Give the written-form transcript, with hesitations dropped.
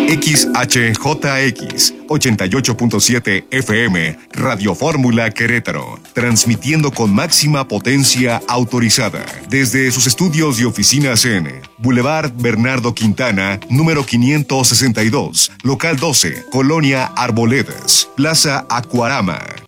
XHJX 88.7 FM, Radio Fórmula Querétaro, transmitiendo con máxima potencia autorizada desde sus estudios y oficinas en Boulevard Bernardo Quintana, número 562, local 12, Colonia Arboledas, Plaza Acuarama.